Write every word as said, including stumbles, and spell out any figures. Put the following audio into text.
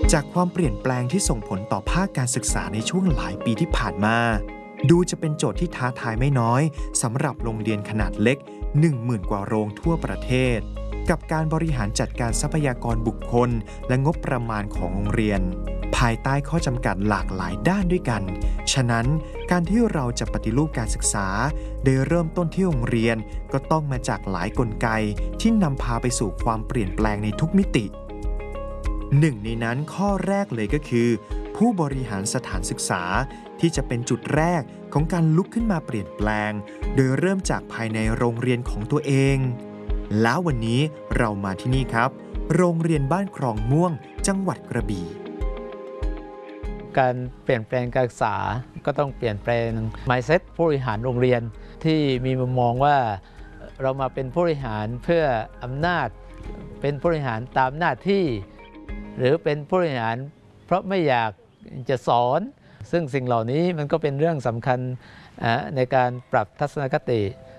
จากความเปลี่ยนแปลงที่ส่งผลต่อภาคการศึกษาในช่วงหลายปีที่ผ่านมาดูจะเป็นโจทย์ที่ท้าทายไม่น้อยสำหรับโรงเรียนขนาดเล็ก หนึ่งหมื่น กว่าโรงทั่วประเทศกับการบริหารจัดการทรัพยากรบุคคลและงบประมาณของโรงเรียนภายใต้ข้อจำกัดหลากหลายด้านด้วยกันฉะนั้นการที่เราจะปฏิรูปการศึกษาโดยเริ่มต้นที่โรงเรียนก็ต้องมาจากหลายกลไกที่นำพาไปสู่ความเปลี่ยนแปลงในทุกมิติหนึ่งในนั้นข้อแรกเลยก็คือผู้บริหารสถานศึกษาที่จะเป็นจุดแรกของการลุกขึ้นมาเปลี่ยนแปลงโดยเริ่มจากภายในโรงเรียนของตัวเองแล้ววันนี้เรามาที่นี่ครับโรงเรียนบ้านคลองม่วงจังหวัดกระบี่การเปลี่ยนแปลงการศึกษาก็ต้องเปลี่ยนแปลง mindset ผู้บริหารโรงเรียนที่มีมุมมองว่าเรามาเป็นผู้บริหารเพื่ออำนาจเป็นผู้บริหารตามหน้าที่หรือเป็นผู้บริหารเพราะไม่อยากจะสอนซึ่งสิ่งเหล่านี้มันก็เป็นเรื่องสำคัญในการปรับทัศนคติ